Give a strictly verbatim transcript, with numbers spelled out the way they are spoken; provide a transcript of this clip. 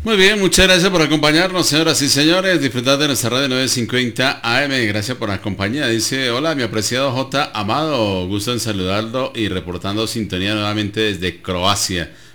Muy bien, muchas gracias por acompañarnos, señoras y señores. Disfrutad de nuestra radio novecientos cincuenta A M. Gracias por la compañía. Dice, hola, mi apreciado J. Amado. Gusto en saludarlo y reportando sintonía nuevamente desde Croacia.